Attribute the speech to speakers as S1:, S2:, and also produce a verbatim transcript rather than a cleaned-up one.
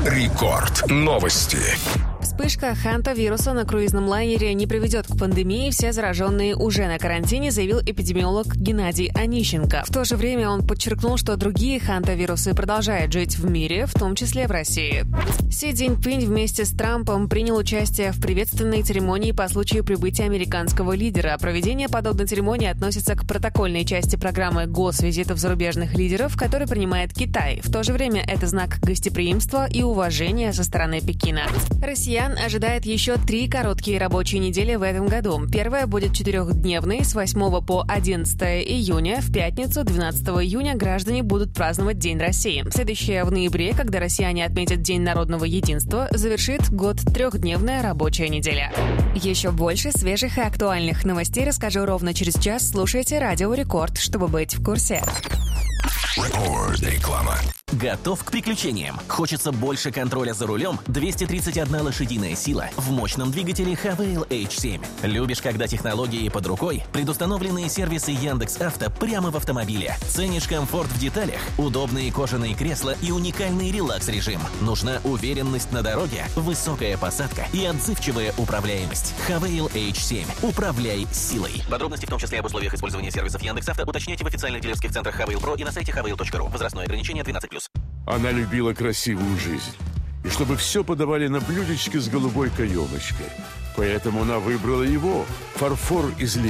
S1: Рекорд. Новости.
S2: Вспышка хантавируса на круизном лайнере не приведет к пандемии, все зараженные уже на карантине, заявил эпидемиолог Геннадий Онищенко. В то же время он подчеркнул, что другие хантавирусы продолжают жить в мире, в том числе в России. Си Цзиньпинь вместе с Трампом принял участие в приветственной церемонии по случаю прибытия американского лидера. Проведение подобной церемонии относится к протокольной части программы госвизитов зарубежных лидеров, который принимает Китай. В то же время это знак гостеприимства и уважения со стороны Пекина. Россиян ожидает еще три короткие рабочие недели в этом году. Первая будет четырехдневной, с восьмого по одиннадцатое июня. В пятницу, двенадцатого июня, граждане будут праздновать День России. Следующая в ноябре, когда россияне отметят День народного единства, завершит год трехдневная рабочая неделя. Еще больше свежих и актуальных новостей расскажу ровно через час. Слушайте Радио Рекорд, чтобы быть в курсе.
S1: Рекорд. Реклама.
S3: Готов к приключениям? Хочется больше контроля за рулем? двести тридцать одна лошадиная сила в мощном двигателе Хавейл эйч семь. Любишь, когда технологии под рукой? Предустановленные сервисы Яндекс.Авто прямо в автомобиле. Ценишь комфорт в деталях? Удобные кожаные кресла и уникальный релакс-режим. Нужна уверенность на дороге? Высокая посадка и отзывчивая управляемость. Хавейл эйч семь. Управляй силой. Подробности, в том числе об условиях использования сервисов Яндекс.Авто, уточняйте в официальных дилерских центрах Хавейл Про и на сайте хавейл точка ру. Возрастное ограничение двенадцать плюс.
S4: Она любила красивую жизнь. И чтобы все подавали на блюдечке с голубой каемочкой. Поэтому она выбрала его. Фарфор из